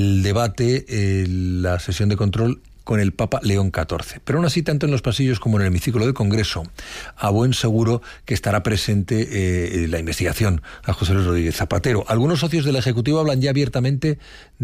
el debate, la sesión de control con el Papa León XIV. Pero aún así, tanto en los pasillos como en el hemiciclo del Congreso, a buen seguro que estará presente la investigación a José Luis Rodríguez Zapatero. Algunos socios del Ejecutivo hablan ya abiertamente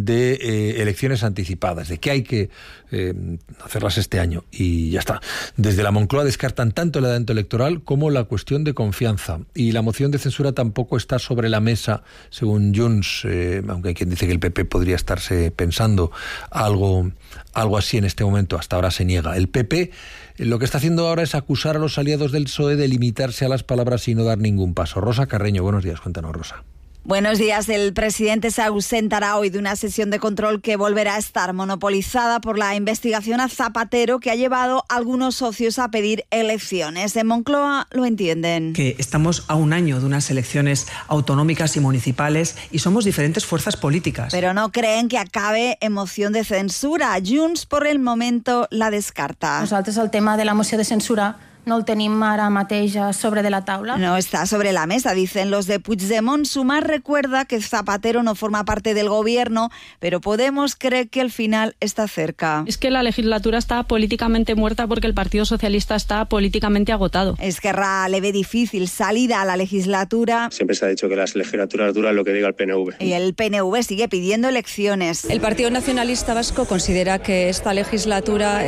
de elecciones anticipadas, de que hay que hacerlas este año y ya está. Desde la Moncloa descartan tanto el adelanto electoral como la cuestión de confianza. Y la moción de censura tampoco está sobre la mesa, según Junts, aunque hay quien dice que el PP podría estarse pensando algo así en este momento. Hasta ahora se niega. El PP lo que está haciendo ahora es acusar a los aliados del PSOE de limitarse a las palabras y no dar ningún paso. Rosa Carreño, buenos días. Cuéntanos, Rosa. Buenos días. El presidente se ausentará hoy de una sesión de control que volverá a estar monopolizada por la investigación a Zapatero, que ha llevado a algunos socios a pedir elecciones. En Moncloa lo entienden. Que estamos a un año de unas elecciones autonómicas y municipales y somos diferentes fuerzas políticas. Pero no creen que acabe en moción de censura. Junts, por el momento, la descarta. Nosaltres el tema de la moció de censura no el tenim ara mateix sobre de la taula. No está sobre la mesa, dicen los de Puigdemont. Sumar recuerda que Zapatero no forma parte del gobierno, pero Podemos cree que el final está cerca. Es que la legislatura está políticamente muerta porque el Partido Socialista está políticamente agotado. Esquerra le ve difícil salida a la legislatura. Siempre se ha dicho que las legislaturas duran lo que diga el PNV. Y el PNV sigue pidiendo elecciones. El Partido Nacionalista Vasco considera que esta legislatura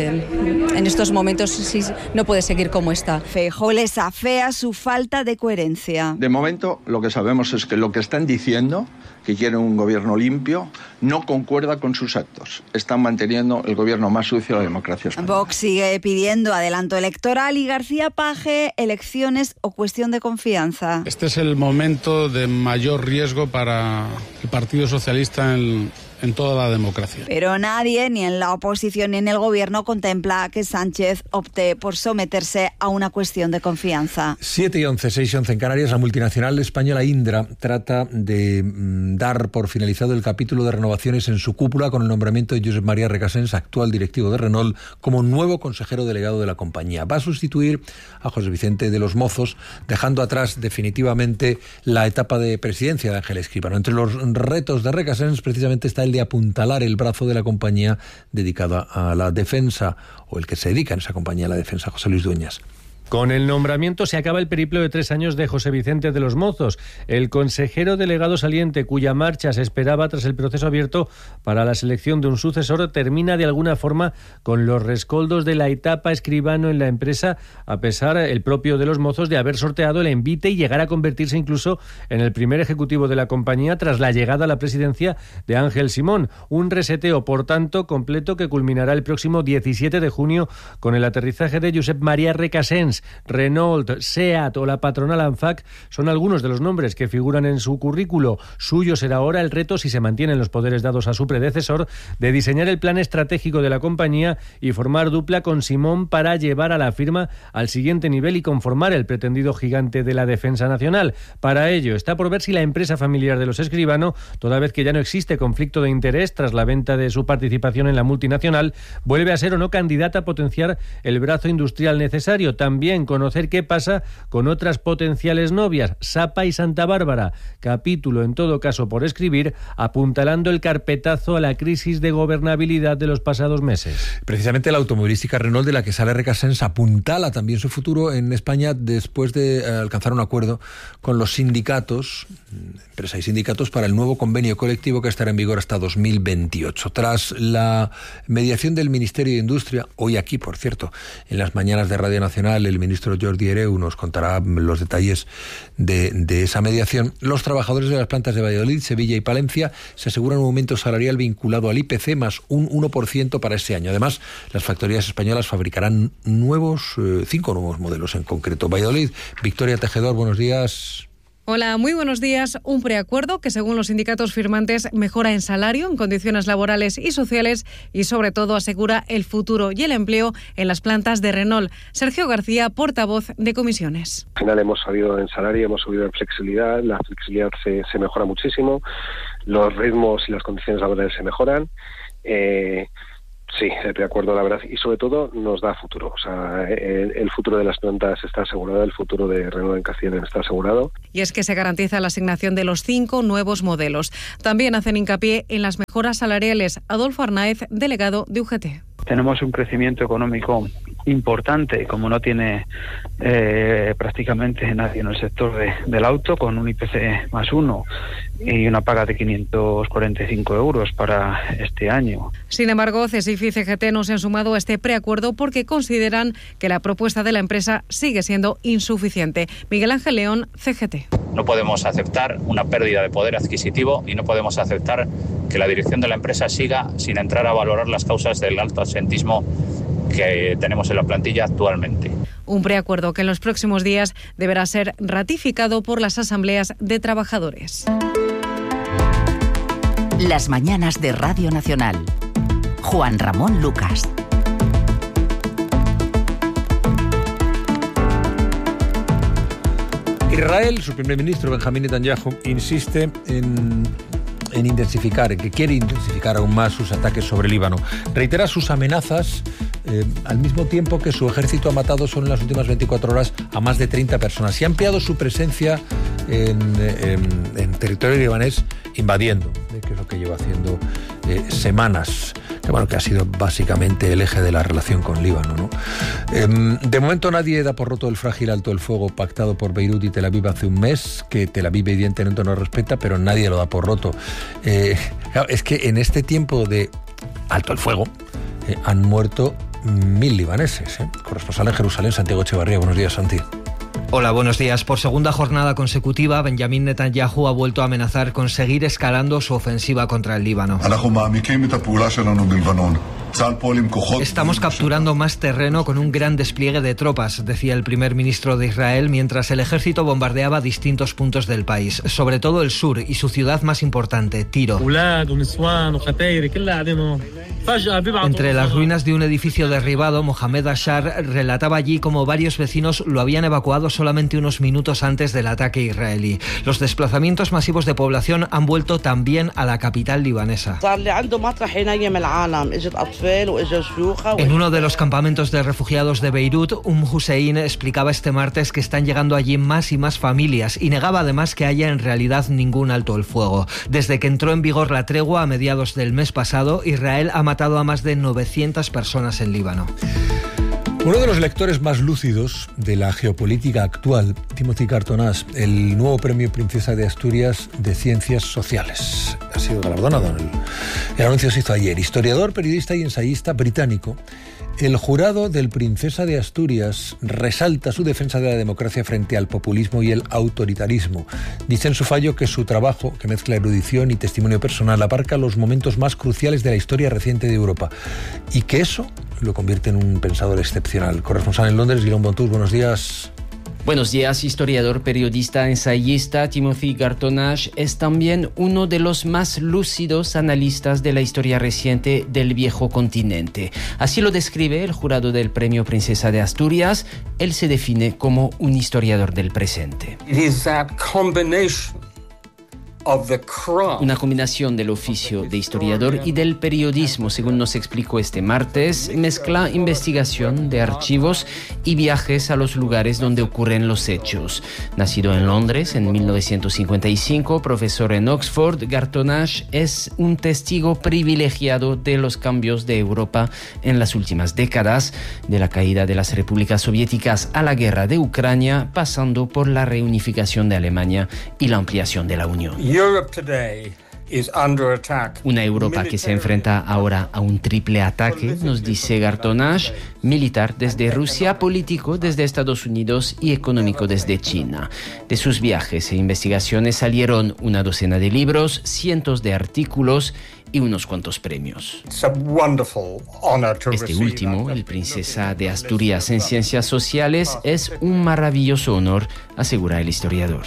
en estos momentos sí, no puede seguir como está. Feijóo les afea su falta de coherencia. De momento, lo que sabemos es que lo que están diciendo, que quieren un gobierno limpio, no concuerda con sus actos. Están manteniendo el gobierno más sucio de la democracia española. Vox sigue pidiendo adelanto electoral y García Page, elecciones o cuestión de confianza. Este es el momento de mayor riesgo para el Partido Socialista en toda la democracia. Pero nadie, ni en la oposición ni en el gobierno, contempla que Sánchez opte por someterse a una cuestión de confianza. 7:11, 6:11 en Canarias. La multinacional española Indra trata de dar por finalizado el capítulo de renovaciones en su cúpula con el nombramiento de Josep María Recasens, actual directivo de Renault, como nuevo consejero delegado de la compañía. Va a sustituir a José Vicente de los Mozos, dejando atrás definitivamente la etapa de presidencia de Ángel Escribano. Entre los retos de Recasens precisamente está el de apuntalar el brazo de la compañía dedicada a la defensa, o el que se dedica en esa compañía a la defensa, José Luis Dueñas. Con el nombramiento se acaba el periplo de 3 años de José Vicente de los Mozos, el consejero delegado saliente cuya marcha se esperaba tras el proceso abierto para la selección de un sucesor. Termina de alguna forma con los rescoldos de la etapa Escribano en la empresa, a pesar el propio de los Mozos de haber sorteado el envite y llegar a convertirse incluso en el primer ejecutivo de la compañía tras la llegada a la presidencia de Ángel Simón. Un reseteo, por tanto, completo que culminará el próximo 17 de junio con el aterrizaje de Josep María Recasens. Renault, SEAT o la patronal ANFAC son algunos de los nombres que figuran en su currículo. Suyo será ahora el reto, si se mantienen los poderes dados a su predecesor, de diseñar el plan estratégico de la compañía y formar dupla con Simón para llevar a la firma al siguiente nivel y conformar el pretendido gigante de la defensa nacional. Para ello está por ver si la empresa familiar de los Escribano, toda vez que ya no existe conflicto de interés tras la venta de su participación en la multinacional, vuelve a ser o no candidata a potenciar el brazo industrial necesario. También conocer qué pasa con otras potenciales novias, Sapa y Santa Bárbara, capítulo en todo caso por escribir, apuntalando el carpetazo a la crisis de gobernabilidad de los pasados meses. Precisamente la automovilística Renault, de la que sale Recasens, apuntala también su futuro en España después de alcanzar un acuerdo con los sindicatos, empresa y sindicatos, para el nuevo convenio colectivo que estará en vigor hasta 2028. Tras la mediación del Ministerio de Industria, hoy aquí, por cierto, en las mañanas de Radio Nacional, el ministro Jordi Hereu nos contará los detalles de esa mediación. Los trabajadores de las plantas de Valladolid, Sevilla y Palencia se aseguran un aumento salarial vinculado al IPC más un 1% para ese año. Además, las factorías españolas fabricarán 5 nuevos modelos en concreto. Valladolid, Victoria Tejedor, buenos días. Hola, muy buenos días. Un preacuerdo que, según los sindicatos firmantes, mejora en salario, en condiciones laborales y sociales y, sobre todo, asegura el futuro y el empleo en las plantas de Renault. Sergio García, portavoz de comisiones. Al final hemos subido en salario, hemos subido en flexibilidad, la flexibilidad se mejora muchísimo, los ritmos y las condiciones laborales se mejoran. Sí, de acuerdo, la verdad, y sobre todo nos da futuro. O sea, el futuro de las plantas está asegurado, el futuro de Renault en Castilla está asegurado. Y es que se garantiza la asignación de los 5 nuevos modelos. También hacen hincapié en las mejoras salariales. Adolfo Arnaez, delegado de UGT. Tenemos un crecimiento económico importante, como no tiene prácticamente nadie en el sector del auto, con un IPC más 1 y una paga de 545 euros para este año. Sin embargo, CESIF y CGT no se han sumado a este preacuerdo porque consideran que la propuesta de la empresa sigue siendo insuficiente. Miguel Ángel León, CGT. No podemos aceptar una pérdida de poder adquisitivo y no podemos aceptar que la dirección de la empresa siga sin entrar a valorar las causas del alto absentismo que tenemos en la plantilla actualmente. Un preacuerdo que en los próximos días deberá ser ratificado por las asambleas de trabajadores. Las mañanas de Radio Nacional. Juan Ramón Lucas. Israel, su primer ministro Benjamín Netanyahu, insiste en que quiere intensificar aún más sus ataques sobre Líbano. Reitera sus amenazas al mismo tiempo que su ejército ha matado solo en las últimas 24 horas a más de 30 personas y ha ampliado su presencia en territorio libanés invadiendo, que es lo que lleva haciendo semanas, que ha sido básicamente el eje de la relación con Líbano, ¿no? De momento nadie da por roto el frágil alto el fuego pactado por Beirut y Tel Aviv hace un mes, que Tel Aviv evidentemente no respeta, pero nadie lo da por roto. Claro, es que en este tiempo de alto el fuego han muerto 1.000 libaneses. Corresponsal en Jerusalén, Santiago Echevarría. Buenos días, Santi. Hola, buenos días. Por segunda jornada consecutiva, Benjamín Netanyahu ha vuelto a amenazar con seguir escalando su ofensiva contra el Líbano. Estamos capturando más terreno con un gran despliegue de tropas, decía el primer ministro de Israel mientras el ejército bombardeaba distintos puntos del país, sobre todo el sur y su ciudad más importante, Tiro. Entre las ruinas de un edificio derribado, Mohamed Ashar relataba allí cómo varios vecinos lo habían evacuado solamente unos minutos antes del ataque israelí. Los desplazamientos masivos de población han vuelto también a la capital libanesa. En uno de los campamentos de refugiados de Beirut, Hussein explicaba este martes que están llegando allí más y más familias y negaba además que haya en realidad ningún alto el fuego. Desde que entró en vigor la tregua a mediados del mes pasado, Israel ha matado a más de 900 personas en Líbano. Uno de los lectores más lúcidos de la geopolítica actual, Timothy Cartonash, el nuevo premio Princesa de Asturias de Ciencias Sociales. Ha sido galardonado. El anuncio se hizo ayer. Historiador, periodista y ensayista británico, el jurado del Princesa de Asturias resalta su defensa de la democracia frente al populismo y el autoritarismo. Dice en su fallo que su trabajo, que mezcla erudición y testimonio personal, abarca los momentos más cruciales de la historia reciente de Europa y que eso lo convierte en un pensador excepcional. Corresponsal en Londres, Guillermo Bontús, buenos días. Buenos días, historiador, periodista, ensayista. Timothy Cartonash es también uno de los más lúcidos analistas de la historia reciente del viejo continente. Así lo describe el jurado del Premio Princesa de Asturias. Él se define como un historiador del presente. Una combinación del oficio de historiador y del periodismo, según nos explicó este martes, mezcla investigación de archivos y viajes a los lugares donde ocurren los hechos. Nacido en Londres en 1955, profesor en Oxford, Cartonash es un testigo privilegiado de los cambios de Europa en las últimas décadas, de la caída de las repúblicas soviéticas a la guerra de Ucrania, pasando por la reunificación de Alemania y la ampliación de la Unión. Una Europa que se enfrenta ahora a un triple ataque, nos dice Cartonash, militar desde Rusia, político desde Estados Unidos y económico desde China. De sus viajes e investigaciones salieron una docena de libros, cientos de artículos y unos cuantos premios. Este último, el Princesa de Asturias en Ciencias Sociales, es un maravilloso honor, asegura el historiador.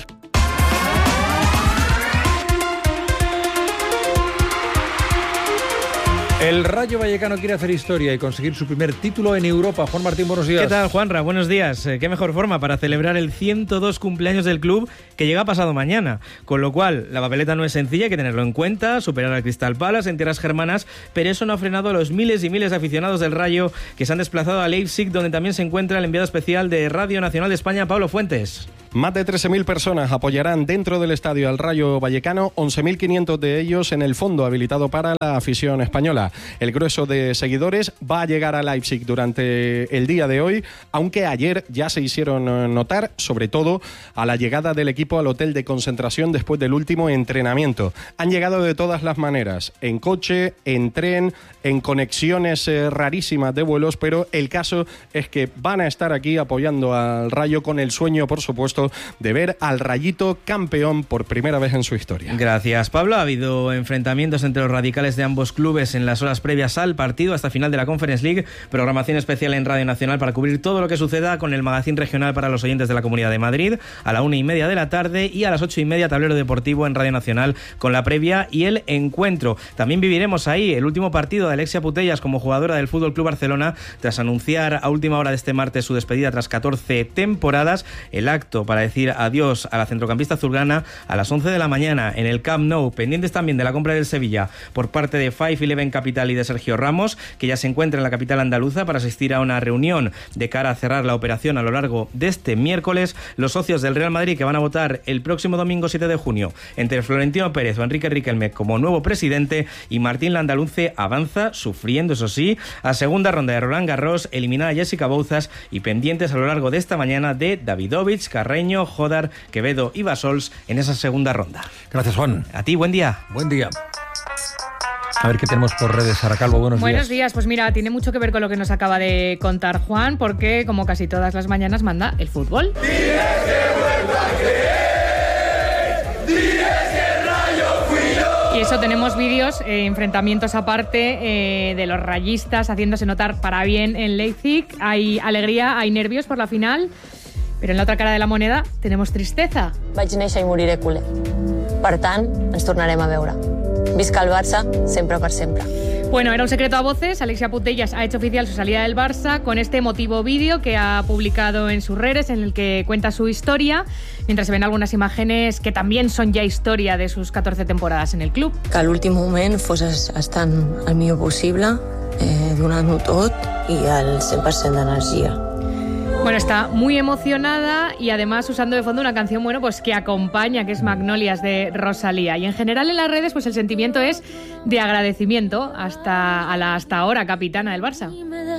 El Rayo Vallecano quiere hacer historia y conseguir su primer título en Europa. Juan Martín, buenos días. ¿Qué tal, Juanra? Buenos días. Qué mejor forma para celebrar el 102 cumpleaños del club, que llega pasado mañana. Con lo cual, la papeleta no es sencilla, hay que tenerlo en cuenta, superar al Crystal Palace en tierras germanas, pero eso no ha frenado a los miles y miles de aficionados del Rayo que se han desplazado a Leipzig, donde también se encuentra el enviado especial de Radio Nacional de España, Pablo Fuentes. Más de 13.000 personas apoyarán dentro del estadio al Rayo Vallecano, 11.500 de ellos en el fondo habilitado para la afición española. El grueso de seguidores va a llegar a Leipzig durante el día de hoy, aunque ayer ya se hicieron notar, sobre todo a la llegada del equipo al hotel de concentración después del último entrenamiento. Han llegado de todas las maneras, en coche, en tren, en conexiones rarísimas de vuelos, pero el caso es que van a estar aquí apoyando al Rayo con el sueño, por supuesto, de ver al Rayito campeón por primera vez en su historia. Gracias, Pablo. Ha habido enfrentamientos entre los radicales de ambos clubes en las horas previas al partido, hasta final de la Conference League. Programación especial en Radio Nacional para cubrir todo lo que suceda con el magazín regional para los oyentes de la Comunidad de Madrid a la 1:30 de la tarde, y a las 8:30 tablero deportivo en Radio Nacional con la previa y el encuentro. También viviremos ahí el último partido de Alexia Putellas como jugadora del Fútbol Club Barcelona, tras anunciar a última hora de este martes su despedida tras 14 temporadas. El acto para decir adiós a la centrocampista azulgrana a las 11 de la mañana en el Camp Nou. Pendientes también de la compra del Sevilla por parte de 5-11 Capital y de Sergio Ramos, que ya se encuentra en la capital andaluza para asistir a una reunión de cara a cerrar la operación a lo largo de este miércoles. Los socios del Real Madrid, que van a votar el próximo domingo 7 de junio entre Florentino Pérez o Enrique Riquelme como nuevo presidente, y Martín Landaluce avanza, sufriendo eso sí, a segunda ronda de Roland Garros, eliminada Jessica Bouzas, y pendientes a lo largo de esta mañana de Davidovich, Carreño, Jodar, Quevedo y Basols en esa segunda ronda. Gracias, Juan. A ti, buen día. Buen día. A ver qué tenemos por redes. Sara Calvo, buenos días. Buenos días. Pues mira, tiene mucho que ver con lo que nos acaba de contar Juan, porque como casi todas las mañanas manda el fútbol. Y eso, tenemos vídeos, enfrentamientos aparte de los rayistas haciéndose notar para bien en Leipzig. Hay alegría, hay nervios por la final, pero en la otra cara de la moneda tenemos tristeza. Vaig néixer i moriré culer. Per tant, ens tornarem a veure. Visca el Barça, sempre per sempre. Bueno, era un secreto a voces. Alexia Putellas ha hecho oficial su salida del Barça con este emotivo vídeo que ha publicado en sus redes, en el que cuenta su historia, mientras se ven algunas imágenes que también son ya historia de sus 14 temporadas en el club. Que a l'últim moment fos estant el millor possible, donant-ho tot i al 100% d'energia. Bueno, está muy emocionada y además usando de fondo una canción, bueno, pues que acompaña, que es Magnolias de Rosalía. Y en general en las redes, pues el sentimiento es de agradecimiento a la hasta ahora capitana del Barça.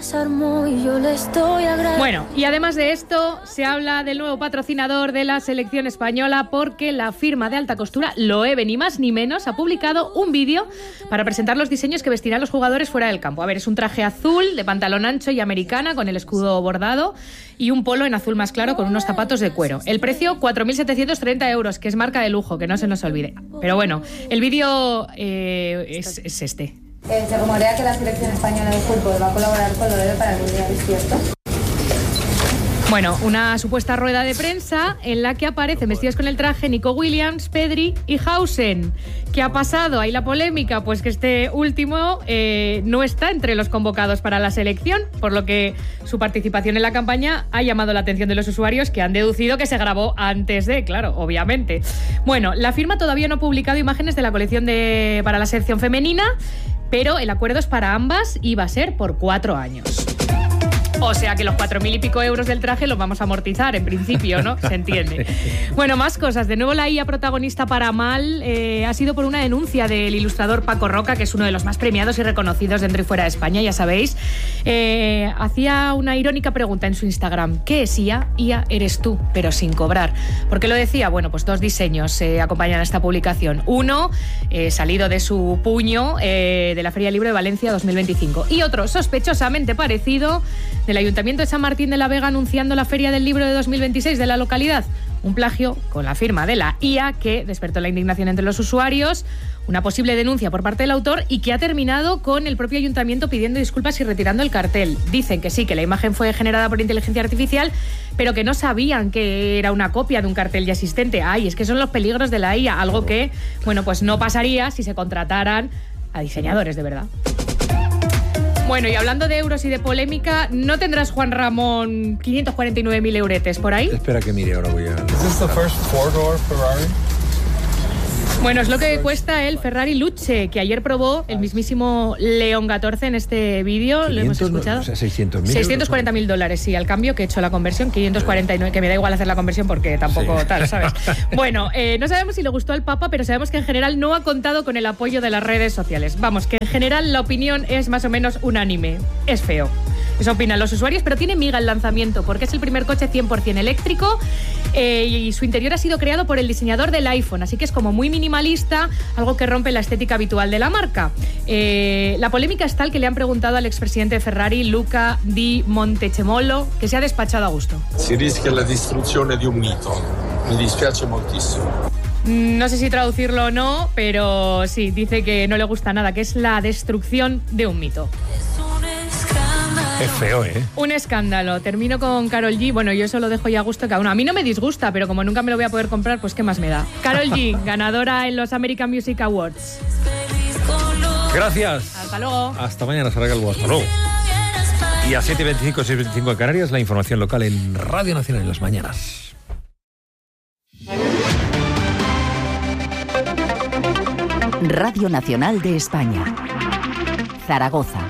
Bueno, y además de esto, se habla del nuevo patrocinador de la selección española, porque la firma de alta costura Loewe, ni más ni menos, ha publicado un vídeo para presentar los diseños que vestirán los jugadores fuera del campo. A ver, es un traje azul de pantalón ancho y americana con el escudo bordado, y un polo en azul más claro con unos zapatos de cuero. El precio, 4.730 euros, que es marca de lujo, que no se nos olvide. Pero bueno, el vídeo es este. Se rumorea que la selección española de fútbol va a colaborar con Loewe para el Mundial, ¿es cierto? Bueno, una supuesta rueda de prensa en la que aparecen vestidos con el traje Nico Williams, Pedri y Hausen. ¿Qué ha pasado? Ahí la polémica, pues que este último no está entre los convocados para la selección, por lo que su participación en la campaña ha llamado la atención de los usuarios, que han deducido que se grabó antes de, claro, obviamente. Bueno, la firma todavía no ha publicado imágenes de la colección para la selección femenina, pero el acuerdo es para ambas y va a ser por 4 años. O sea que los 4.000 y pico euros del traje los vamos a amortizar, en principio, ¿no? Se entiende. Bueno, más cosas. De nuevo la IA protagonista para mal ha sido por una denuncia del ilustrador Paco Roca, que es uno de los más premiados y reconocidos dentro y fuera de España, ya sabéis. Hacía una irónica pregunta en su Instagram. ¿Qué es IA? IA eres tú, pero sin cobrar. ¿Por qué lo decía? Bueno, pues 2 diseños acompañan a esta publicación. Uno, salido de su puño de la Feria Libre de Valencia 2025. Y otro, sospechosamente parecido, del Ayuntamiento de San Martín de la Vega, anunciando la Feria del Libro de 2026 de la localidad. Un plagio con la firma de la IA que despertó la indignación entre los usuarios, una posible denuncia por parte del autor y que ha terminado con el propio ayuntamiento pidiendo disculpas y retirando el cartel. Dicen que sí, que la imagen fue generada por inteligencia artificial, pero que no sabían que era una copia de un cartel ya existente. Ay, es que son los peligros de la IA, algo que, bueno, pues no pasaría si se contrataran a diseñadores de verdad. Bueno, y hablando de euros y de polémica, ¿no tendrás, Juan Ramón, 549.000 euretes por ahí? Espera que mire, ahora voy a... ¿Es este el primer four-door Ferrari? Bueno, es lo que cuesta el Ferrari Luce, que ayer probó el mismísimo León 14 en este vídeo. ¿Lo hemos escuchado? O sea, 600.000 $640.000, sí, al cambio que he hecho la conversión, 549, que me da igual hacer la conversión porque tampoco tal, ¿sabes? Bueno, no sabemos si le gustó al Papa, pero sabemos que en general no ha contado con el apoyo de las redes sociales. Vamos, que en general la opinión es más o menos unánime. Es feo. Eso opinan los usuarios, pero tiene miga el lanzamiento porque es el primer coche 100% eléctrico y su interior ha sido creado por el diseñador del iPhone, así que es como muy minimalista, algo que rompe la estética habitual de la marca. La polémica es tal que le han preguntado al expresidente de Ferrari, Luca Di Montecemolo, que se ha despachado a gusto. Si rischia la destruzione di un mito. Mi dispiace moltissimo. No sé si traducirlo o no, pero sí, dice que no le gusta nada, que es la destrucción de un mito. Es feo, ¿eh? Un escándalo. Termino con Karol G. Bueno, yo eso lo dejo ya a gusto cada uno. A mí no me disgusta, pero como nunca me lo voy a poder comprar, pues qué más me da. Karol G, ganadora en los American Music Awards. Gracias. Hasta luego. Hasta mañana, Sara Calvo. Hasta luego. Y a 7:25, 6:25 en Canarias, la información local en Radio Nacional en las mañanas. Radio Nacional de España. Zaragoza.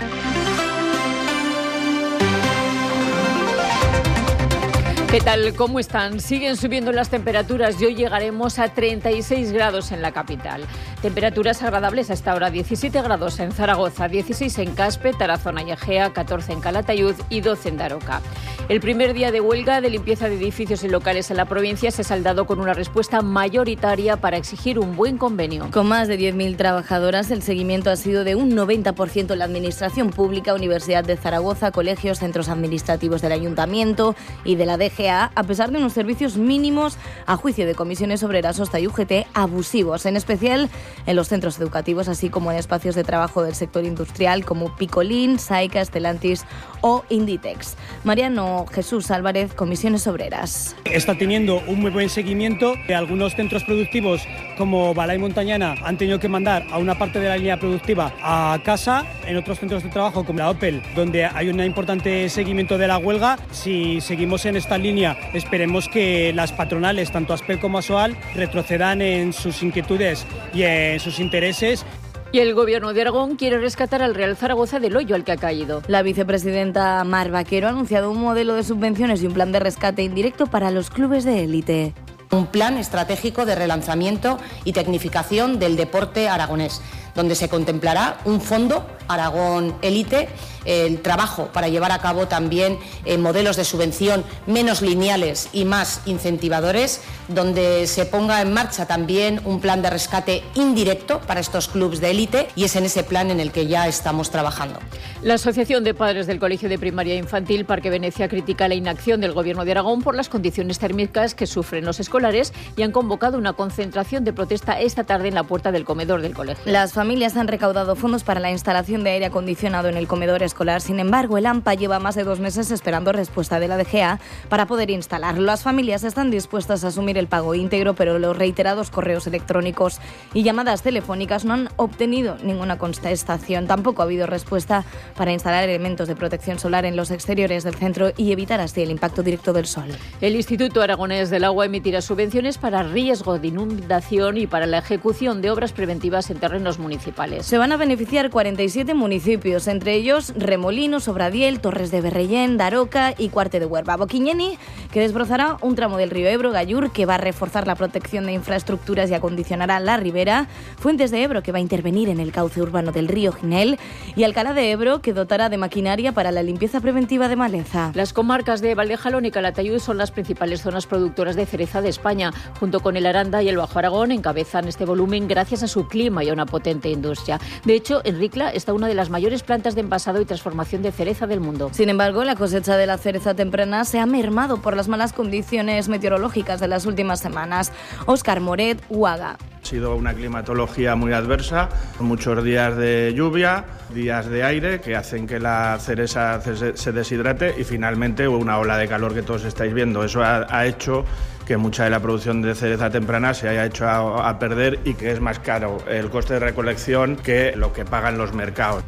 ¿Qué tal? ¿Cómo están? Siguen subiendo las temperaturas y hoy llegaremos a 36 grados en la capital. Temperaturas agradables hasta ahora, 17 grados en Zaragoza, 16 en Caspe, Tarazona y Egea, 14 en Calatayud y 12 en Daroca. El primer día de huelga de limpieza de edificios y locales en la provincia se ha saldado con una respuesta mayoritaria para exigir un buen convenio. Con más de 10.000 trabajadoras, el seguimiento ha sido de un 90% en la administración pública, Universidad de Zaragoza, colegios, centros administrativos del Ayuntamiento y de la DGA, a pesar de unos servicios mínimos, a juicio de comisiones obreras, OSTA y UGT, abusivos, en especial en los centros educativos, así como en espacios de trabajo del sector industrial como Picolín, Saica, Stellantis o Inditex. Mariano Jesús Álvarez, comisiones obreras. Está teniendo un muy buen seguimiento. Algunos centros productivos como Balay Montañana han tenido que mandar a una parte de la línea productiva a casa. En otros centros de trabajo como la Opel, donde hay un importante seguimiento de la huelga, si seguimos en esta línea, esperemos que las patronales, tanto ASPEL como ASOAL, retrocedan en sus inquietudes y en sus intereses. Y el Gobierno de Aragón quiere rescatar al Real Zaragoza del hoyo al que ha caído. La vicepresidenta Mar Vaquero ha anunciado un modelo de subvenciones y un plan de rescate indirecto para los clubes de élite. Un plan estratégico de relanzamiento y tecnificación del deporte aragonés, donde se contemplará un fondo Aragón Élite, el trabajo para llevar a cabo también modelos de subvención menos lineales y más incentivadores, donde se ponga en marcha también un plan de rescate indirecto para estos clubes de élite, y es en ese plan en el que ya estamos trabajando. La Asociación de Padres del Colegio de Primaria Infantil Parque Venecia critica la inacción del Gobierno de Aragón por las condiciones térmicas que sufren los escolares y han convocado una concentración de protesta esta tarde en la puerta del comedor del colegio. Las familias han recaudado fondos para la instalación de aire acondicionado en el comedor escolar. Sin embargo, el AMPA lleva más de 2 meses esperando respuesta de la DGA para poder instalarlo. Las familias están dispuestas a asumir el pago íntegro, pero los reiterados correos electrónicos y llamadas telefónicas no han obtenido ninguna contestación. Tampoco ha habido respuesta para instalar elementos de protección solar en los exteriores del centro y evitar así el impacto directo del sol. El Instituto Aragonés del Agua emitirá subvenciones para riesgo de inundación y para la ejecución de obras preventivas en terrenos municipales. Se van a beneficiar 47 municipios, entre ellos Remolinos, Sobradiel, Torres de Berrellén, Daroca y Cuarte de Huerva. Boquiñeni, que desbrozará un tramo del río Ebro, Gallur, que va a reforzar la protección de infraestructuras y acondicionará la ribera, Fuentes de Ebro, que va a intervenir en el cauce urbano del río Ginel, y Alcalá de Ebro, que dotará de maquinaria para la limpieza preventiva de maleza. Las comarcas de Valdejalón y Calatayud son las principales zonas productoras de cereza de España. Junto con el Aranda y el Bajo Aragón encabezan este volumen gracias a su clima y a una potente industria. De hecho, en Ricla está una de las mayores plantas de envasado y transformación de cereza del mundo. Sin embargo, la cosecha de la cereza temprana se ha mermado por las malas condiciones meteorológicas de las últimas semanas. Óscar Moret, Huaga. Ha sido una climatología muy adversa, muchos días de lluvia, días de aire que hacen que la cereza se deshidrate y finalmente una ola de calor que todos estáis viendo. Eso ha hecho que mucha de la producción de cereza temprana se haya hecho a perder y que es más caro el coste de recolección que lo que pagan los mercados.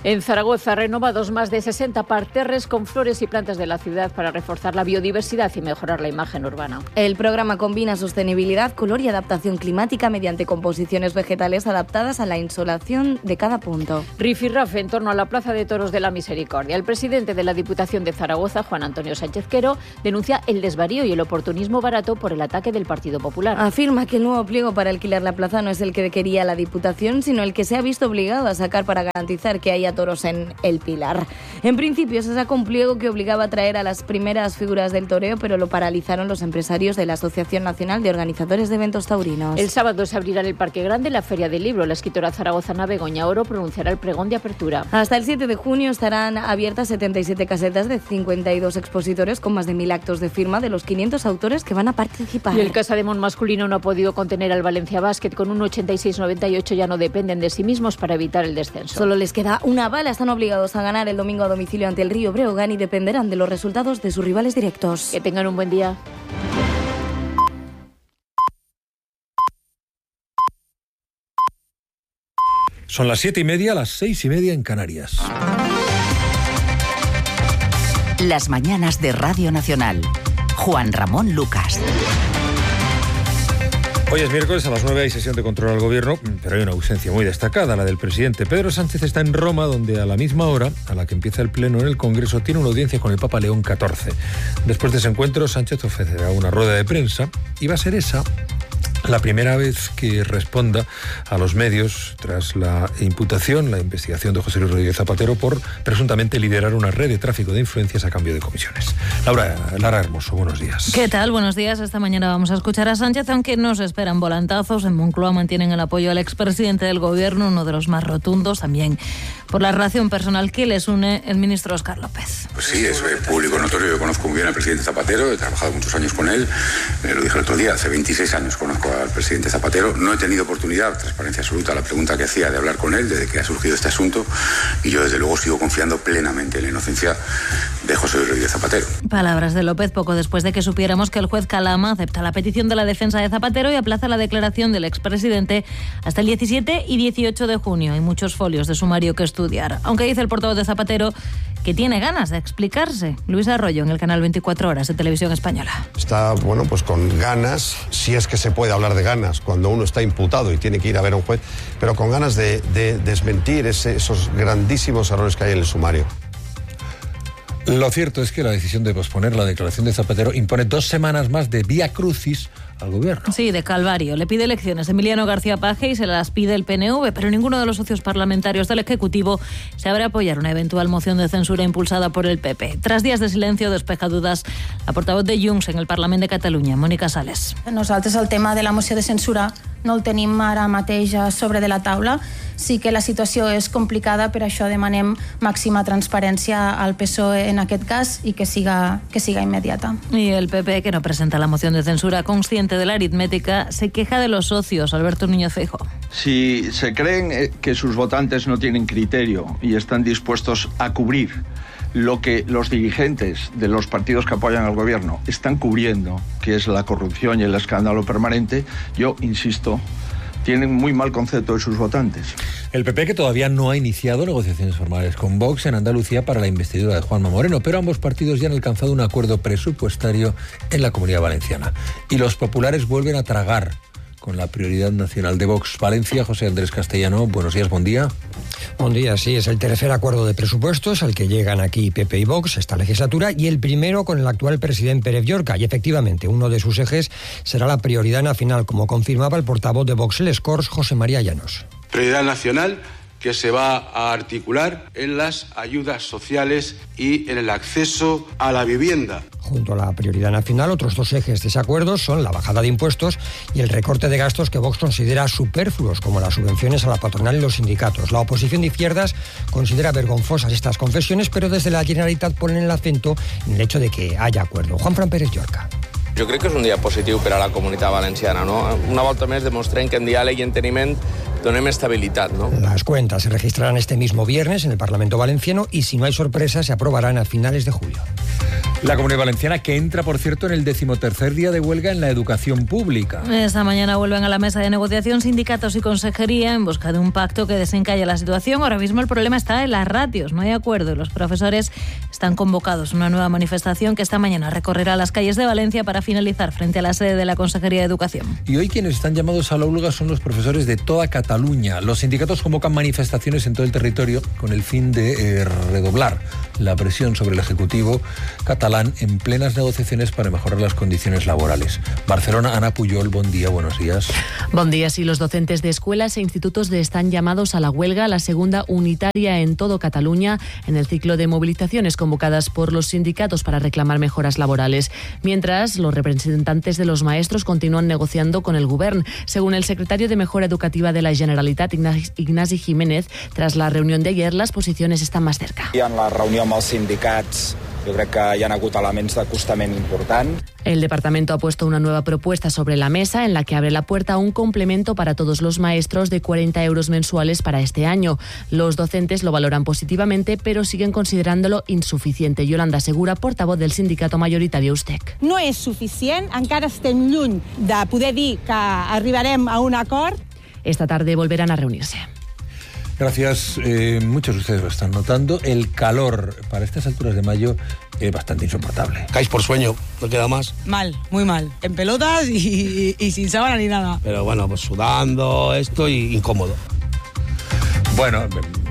En Zaragoza, renovados más de 60 parterres con flores y plantas de la ciudad para reforzar la biodiversidad y mejorar la imagen urbana. El programa combina sostenibilidad, color y adaptación climática mediante composiciones vegetales adaptadas a la insolación de cada punto. Rifirrafe en torno a la Plaza de Toros de la Misericordia. El presidente de la Diputación de Zaragoza, Juan Antonio Sánchez Quero, denuncia el desvarío y el oportunismo barato por el ataque del Partido Popular. Afirma que el nuevo pliego para alquilar la plaza no es el que quería la Diputación, sino el que se ha visto obligado a sacar para garantizar que haya toros en El Pilar. En principio se sacó un pliego que obligaba a traer a las primeras figuras del toreo, pero lo paralizaron los empresarios de la Asociación Nacional de Organizadores de Eventos Taurinos. El sábado se abrirá en el Parque Grande la Feria del Libro. La escritora zaragozana Begoña Oro pronunciará el pregón de apertura. Hasta el 7 de junio estarán abiertas 77 casetas de 52 expositores con más de 1.000 actos de firma de los 500 autores que van a participar. Y el Casademón masculino no ha podido contener al Valencia Basket. Con un 86-98 ya no dependen de sí mismos para evitar el descenso. Solo les queda una bala. Están obligados a ganar el domingo a domicilio ante el Río Breogán y dependerán de los resultados de sus rivales directos. Que tengan un buen día. Son las 7:30, las 6:30 en Canarias. Las mañanas de Radio Nacional. Juan Ramón Lucas. Hoy es miércoles, a las 9 hay sesión de control al gobierno, pero hay una ausencia muy destacada, la del presidente. Pedro Sánchez está en Roma, donde a la misma hora a la que empieza el pleno en el Congreso tiene una audiencia con el Papa León XIV. Después de ese encuentro, Sánchez ofrecerá una rueda de prensa y va a ser esa la primera vez que responda a los medios tras la imputación, la investigación de José Luis Rodríguez Zapatero por presuntamente liderar una red de tráfico de influencias a cambio de comisiones. Lara Hermoso, buenos días. ¿Qué tal? Buenos días. Esta mañana vamos a escuchar a Sánchez, aunque no se esperan volantazos. En Moncloa mantienen el apoyo al expresidente del gobierno, uno de los más rotundos, también por la relación personal que les une el ministro Óscar López. Pues sí, es público notorio. Yo conozco muy bien al presidente Zapatero, he trabajado muchos años con él. Lo dije el otro día, hace 26 años conozco al presidente Zapatero. No he tenido oportunidad, transparencia absoluta, la pregunta que hacía de hablar con él desde que ha surgido este asunto, y yo desde luego sigo confiando plenamente en la inocencia de José Luis Rodríguez Zapatero. Palabras de López poco después de que supiéramos que el juez Calama acepta la petición de la defensa de Zapatero y aplaza la declaración del expresidente hasta el 17 y 18 de junio. Hay muchos folios de sumario que estudiar, aunque dice el portavoz de Zapatero que tiene ganas de explicarse. Luis Arroyo, en el canal 24 Horas de Televisión Española. Está, pues con ganas, si es que se puede hablar de ganas, cuando uno está imputado y tiene que ir a ver a un juez, pero con ganas de desmentir esos grandísimos errores que hay en el sumario. Lo cierto es que la decisión de posponer la declaración de Zapatero impone 2 semanas más de vía crucis al gobierno. Sí, de calvario. Le pide elecciones Emiliano García Paje y se las pide el PNV, pero ninguno de los socios parlamentarios del Ejecutivo se abre a apoyar una eventual moción de censura impulsada por el PP. Tras días de silencio, despeja dudas la portavoz de Junts en el Parlament de Catalunya, Mònica Sales. Nosaltres el tema de la moció de censura no el tenim ara mateix sobre de la taula. Sí que la situació és complicada, per això demanem màxima transparència al PSOE en aquest cas y que siga inmediata. Y el PP, que no presenta la moción de censura, consciente de la aritmética, se queja de los socios. Alberto Núñez Feijóo. Si se creen que sus votantes no tienen criterio y están dispuestos a cubrir lo que los dirigentes de los partidos que apoyan al gobierno están cubriendo, que es la corrupción y el escándalo permanente, yo insisto, tienen muy mal concepto de sus votantes. El PP, que todavía no ha iniciado negociaciones formales con Vox en Andalucía para la investidura de Juanma Moreno, pero ambos partidos ya han alcanzado un acuerdo presupuestario en la Comunidad Valenciana. Y los populares vuelven a tragar con la prioridad nacional de Vox. Valencia, José Andrés Castellano, buenos días, buen día. Buen día, sí, es el tercer acuerdo de presupuestos al que llegan aquí PP y Vox esta legislatura, y el primero con el actual presidente Pérez Llorca, y efectivamente uno de sus ejes será la prioridad nacional, como confirmaba el portavoz de Vox Les Corts, José María Llanos. Prioridad nacional que se va a articular en las ayudas sociales y en el acceso a la vivienda. Junto a la prioridad nacional, otros 2 ejes de ese acuerdo son la bajada de impuestos y el recorte de gastos que Vox considera superfluos, como las subvenciones a la patronal y los sindicatos. La oposición de izquierdas considera vergonzosas estas confesiones, pero desde la Generalitat ponen el acento en el hecho de que haya acuerdo. Juanfran Pérez Llorca. Jo crec que és un dia positiu per a la comunitat valenciana, no? Una volta més demostrem que en diàleg i enteniment donem estabilitat, no? Las cuentas se registrarán este mismo viernes en el Parlamento valenciano y, si no hay sorpresa, se aprobarán a finales de julio. La Comunidad Valenciana, que entra, por cierto, en el 13º día de huelga en la educación pública. Esta mañana vuelven a la mesa de negociación sindicatos y consejería en busca de un pacto que desencalle la situación. Ahora mismo el problema está en las ratios, no hay acuerdo. Los profesores están convocados a una nueva manifestación que esta mañana recorrerá las calles de Valencia para finalizar frente a la sede de la Consejería de Educación. Y hoy quienes están llamados a la huelga son los profesores de toda Cataluña. Los sindicatos convocan manifestaciones en todo el territorio con el fin de redoblar la presión sobre el Ejecutivo catalán en plenas negociaciones para mejorar las condiciones laborales. Barcelona, Ana Puyol, buen día, buenos días. Buen día. Sí, los docentes de escuelas e institutos están llamados a la huelga, la segunda unitaria en todo Cataluña, en el ciclo de movilizaciones convocadas por los sindicatos para reclamar mejoras laborales. Mientras, los representantes de los maestros continúan negociando con el Govern. Según el secretario de Mejora Educativa de la Generalitat, Ignasi Jiménez, tras la reunión de ayer, las posiciones están más cerca. I en la reunió amb els sindicats jo crec que hi ha hagut elements d'acostament important. El departamento ha puesto una nueva propuesta sobre la mesa en la que abre la puerta a un complemento para todos los maestros de 40 euros mensuales para este año. Los docentes lo valoran positivamente, pero siguen considerándolo insuficiente. Yolanda Segura, portavoz del sindicato mayoritario USTEC. No és suficient, encara estem lluny de poder dir que arribarem a un acord. Esta tarde volverán a reunirse. Gracias. Muchos de ustedes lo están notando. El calor para estas alturas de mayo es bastante insoportable. Caes por sueño, no queda más. Mal, muy mal. En pelotas y sin sábana ni nada. Pero bueno, pues sudando, esto y incómodo. Bueno,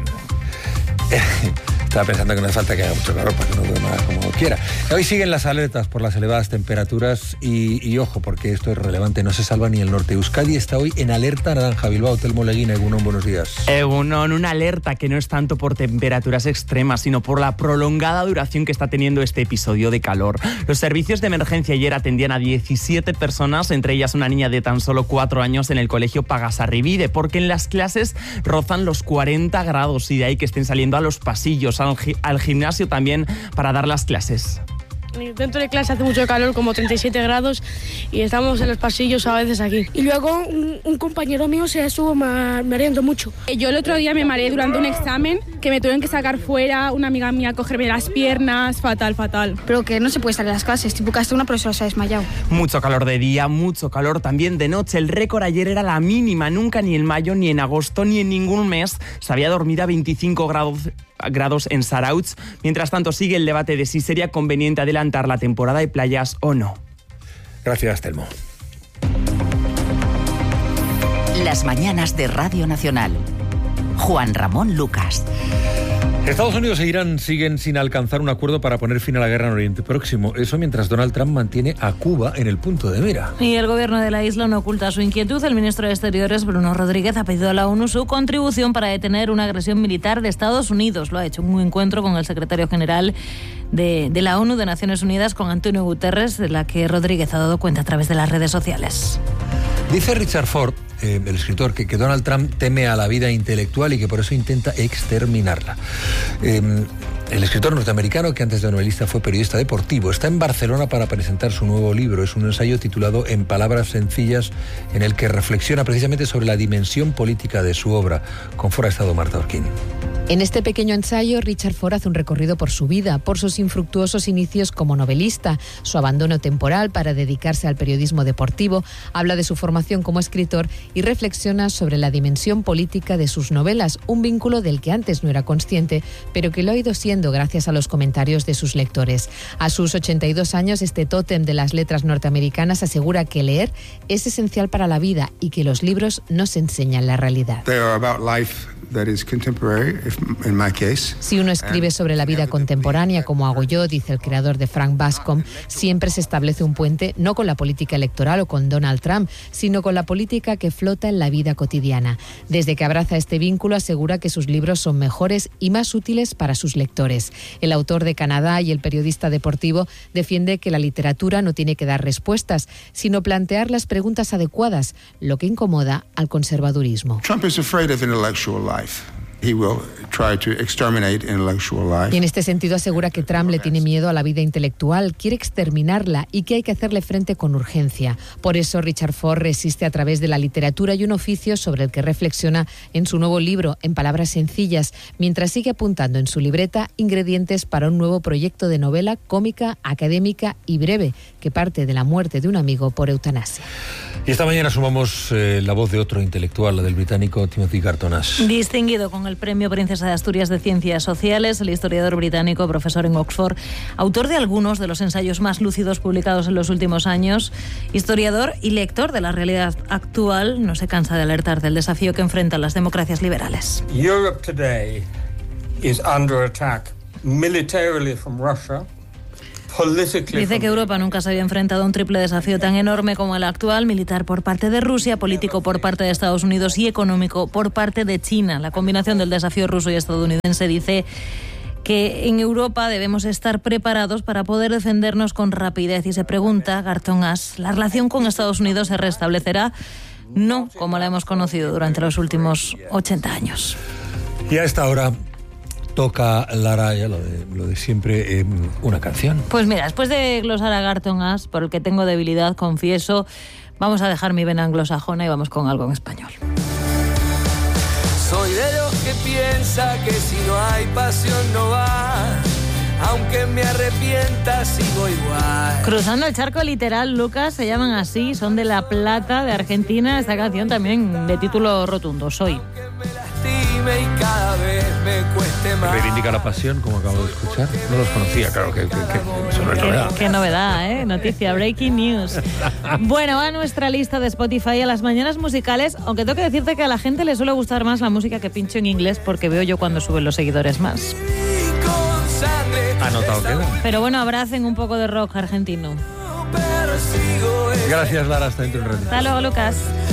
estaba pensando que no hace falta que haga mucho calor para que uno duerma como quiera. Hoy siguen las alertas por las elevadas temperaturas y ojo, porque esto es relevante, no se salva ni el norte. Euskadi está hoy en alerta naranja. Bilbao, Telmo Leguina, Egunon, buenos días. Egunon, una alerta que no es tanto por temperaturas extremas, sino por la prolongada duración que está teniendo este episodio de calor. Los servicios de emergencia ayer atendían a 17 personas, entre ellas una niña de tan solo 4 años en el colegio Pagasarribide, porque en las clases rozan los 40 grados y de ahí que estén saliendo a los pasillos, al gimnasio también para dar las clases. Dentro de clase hace mucho calor, como 37 grados, y estamos en los pasillos a veces aquí. Y luego un compañero mío se estuvo mareando mucho. Yo el otro día me mareé durante un examen, que me tuvieron que sacar fuera, una amiga mía cogerme las piernas, fatal. Pero que no se puede salir a las clases, tipo que hasta una profesora se ha desmayado. Mucho calor de día, mucho calor también de noche. El récord ayer era la mínima, nunca ni en mayo, ni en agosto, ni en ningún mes se había dormido a 25 grados en Zarautz. Mientras tanto, sigue el debate de si sería conveniente adelantar la temporada de playas o no. Gracias, Telmo. Las mañanas de Radio Nacional. Juan Ramón Lucas. Estados Unidos e Irán siguen sin alcanzar un acuerdo para poner fin a la guerra en Oriente Próximo. Eso mientras Donald Trump mantiene a Cuba en el punto de mira. Y el gobierno de la isla no oculta su inquietud. El ministro de Exteriores, Bruno Rodríguez, ha pedido a la ONU su contribución para detener una agresión militar de Estados Unidos. Lo ha hecho en un encuentro con el secretario general de la ONU de Naciones Unidas, con Antonio Guterres, de la que Rodríguez ha dado cuenta a través de las redes sociales. Dice Richard Ford, el escritor, que Donald Trump teme a la vida intelectual y que por eso intenta exterminarla. El escritor norteamericano, que antes de novelista fue periodista deportivo, está en Barcelona para presentar su nuevo libro. Es un ensayo titulado En palabras sencillas, en el que reflexiona precisamente sobre la dimensión política de su obra. Con Ford ha estado Marta Orquín. En este pequeño ensayo, Richard Ford hace un recorrido por su vida, por sus infructuosos inicios como novelista, su abandono temporal para dedicarse al periodismo deportivo, habla de su formación como escritor y reflexiona sobre la dimensión política de sus novelas, un vínculo del que antes no era consciente, pero que lo ha ido siendo gracias a los comentarios de sus lectores. A sus 82 años, este tótem de las letras norteamericanas asegura que leer es esencial para la vida y que los libros nos enseñan la realidad. Si uno escribe sobre la vida contemporánea, como hago yo, dice el creador de Frank Bascom, siempre se establece un puente no con la política electoral o con Donald Trump, sino con la política que flota en la vida cotidiana. Desde que abraza este vínculo, asegura que sus libros son mejores y más útiles para sus lectores. El autor de Canadá y el periodista deportivo defiende que la literatura no tiene que dar respuestas, sino plantear las preguntas adecuadas, lo que incomoda al conservadurismo. Trump is afraid of intellectual life. he will try to exterminate intellectual life. Y en este sentido asegura que Trump le tiene miedo a la vida intelectual, quiere exterminarla y que hay que hacerle frente con urgencia. Por eso Richard Ford resiste a través de la literatura y un oficio sobre el que reflexiona en su nuevo libro, En palabras sencillas, mientras sigue apuntando en su libreta ingredientes para un nuevo proyecto de novela cómica, académica y breve, que parte de la muerte de un amigo por eutanasia. Y esta mañana sumamos la voz de otro intelectual, la del británico Timothy Garton Ash. Distinguido con el Premio Princesa de Asturias de Ciencias Sociales, el historiador británico, profesor en Oxford, autor de algunos de los ensayos más lúcidos publicados en los últimos años, historiador y lector de la realidad actual, no se cansa de alertar del desafío que enfrentan las democracias liberales. Europe today is under attack militarily from Russia. Dice que Europa nunca se había enfrentado a un triple desafío tan enorme como el actual: militar por parte de Rusia, político por parte de Estados Unidos y económico por parte de China. La combinación del desafío ruso y estadounidense dice que en Europa debemos estar preparados para poder defendernos con rapidez. Y se pregunta, Garton Ash, ¿la relación con Estados Unidos se restablecerá? No como la hemos conocido durante los últimos 80 años. Y a esta hora toca, Lara, ya lo de siempre, una canción. Pues mira, después de glosar a Garton Ash, por el que tengo debilidad, confieso, vamos a dejar mi vena anglosajona y vamos con algo en español. Soy de los que piensa que si no hay pasión no va, aunque me arrepienta sigo igual. Cruzando el charco literal, Lucas, se llaman así, son de La Plata, de Argentina. Esta canción también de título rotundo, Soy. Y cada vez me cueste más. Reivindica la pasión, como acabo de escuchar. No los conocía, claro, que eso no es novedad. Qué novedad, ¿eh? Noticia, breaking news. Bueno, a nuestra lista de Spotify, a las mañanas musicales, aunque tengo que decirte que a la gente le suele gustar más la música que pincho en inglés, porque veo yo cuando suben los seguidores más. Anotado queda. Pero bueno, abracen un poco de rock argentino. Gracias, Lara, hasta dentro de un ratito. Hasta luego, Lucas.